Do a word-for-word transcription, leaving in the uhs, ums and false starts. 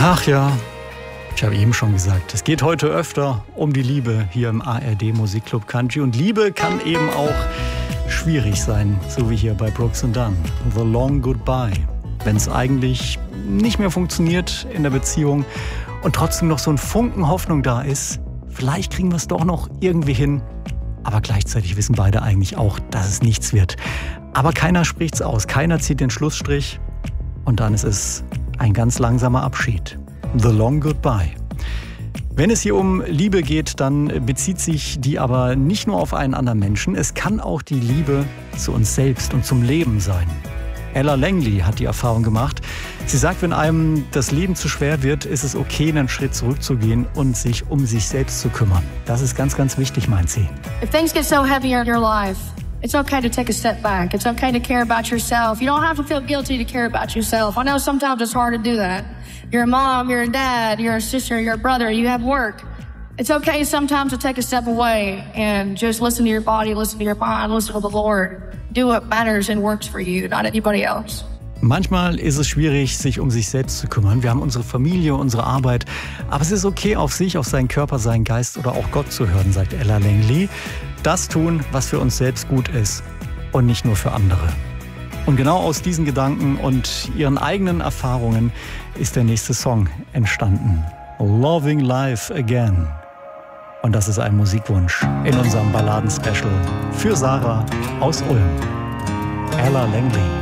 Ach ja, ich habe eben schon gesagt, es geht heute öfter um die Liebe hier im A R D Musikclub Country. Und Liebe kann eben auch schwierig sein, so wie hier bei Brooks and Dunn. The Long Goodbye. Wenn es eigentlich nicht mehr funktioniert in der Beziehung und trotzdem noch so ein Funken Hoffnung da ist, vielleicht kriegen wir es doch noch irgendwie hin. Aber gleichzeitig wissen beide eigentlich auch, dass es nichts wird. Aber keiner spricht's aus, keiner zieht den Schlussstrich. Und dann ist es ein ganz langsamer Abschied. The Long Goodbye. Wenn es hier um Liebe geht, dann bezieht sich die aber nicht nur auf einen anderen Menschen. Es kann auch die Liebe zu uns selbst und zum Leben sein. Ella Langley hat die Erfahrung gemacht. Sie sagt, wenn einem das Leben zu schwer wird, ist es okay, einen Schritt zurückzugehen und sich um sich selbst zu kümmern. Das ist ganz, ganz wichtig, meint sie. If things get so heavy in your life, it's okay to take a step back. It's okay to care about yourself. You don't have to feel guilty to care about yourself. I know sometimes it's hard to do that. You're a mom, you're a dad, you're a sister, you're a brother, you have work. It's okay sometimes to take a step away and just listen to your body, listen to your mind, listen to the Lord. Do what matters and works for you, not anybody else. Manchmal ist es schwierig, sich um sich selbst zu kümmern. Wir haben unsere Familie, unsere Arbeit. Aber es ist okay, auf sich, auf seinen Körper, seinen Geist oder auch Gott zu hören, sagt Ella Langley. Das tun, was für uns selbst gut ist und nicht nur für andere. Und genau aus diesen Gedanken und ihren eigenen Erfahrungen ist der nächste Song entstanden. Loving Life Again. Und das ist ein Musikwunsch in unserem Balladen-Special für Sarah aus Ulm. Ella Langley.